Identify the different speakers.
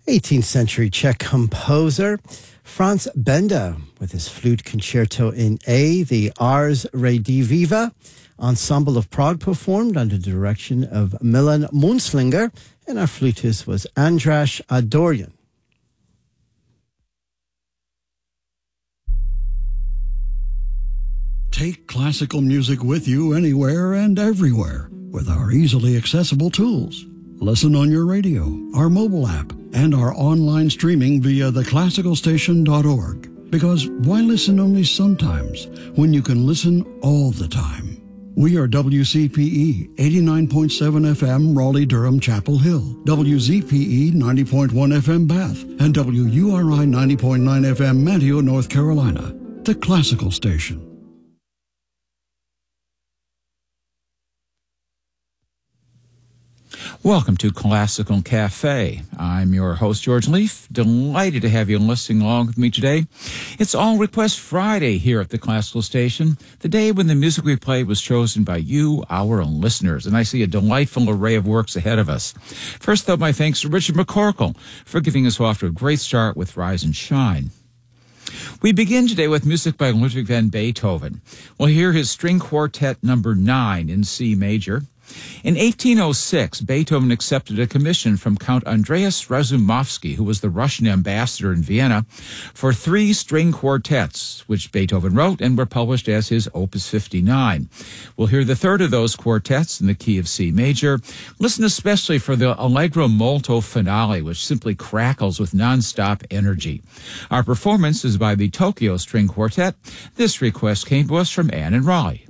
Speaker 1: 18th century Czech composer Franz Benda with his flute concerto in A, the Ars Rediviva Ensemble of Prague performed under the direction of Milan Munzlinger, and our flutist was Andras Adorjan.
Speaker 2: Take classical music with you anywhere and everywhere with our easily accessible tools. Listen on your radio, our mobile app, and our online streaming via theclassicalstation.org. Because why listen only sometimes when you can listen all the time? We are WCPE 89.7 FM Raleigh-Durham Chapel Hill, WZPE 90.1 FM Bath, and WURI 90.9 FM Manteo, North Carolina. The Classical Station.
Speaker 3: Welcome to Classical Cafe. I'm your host, George Leaf. Delighted to have you listening along with me today. It's All Request Friday here at the Classical Station, the day when the music we play was chosen by you, our listeners, and I see a delightful array of works ahead of us. First, though, my thanks to Richard McCorkle for giving us off to a great start with Rise and Shine. We begin today with music by Ludwig van Beethoven. We'll hear his String Quartet number 9 in C major. In 1806, Beethoven accepted a commission from Count Andreas Razumovsky, who was the Russian ambassador in Vienna, for 3 string quartets, which Beethoven wrote and were published as his Opus 59. We'll hear the third of those quartets in the key of C major. Listen especially for the Allegro molto finale, which simply crackles with nonstop energy. Our performance is by the Tokyo String Quartet. This request came to us from Anne in Raleigh.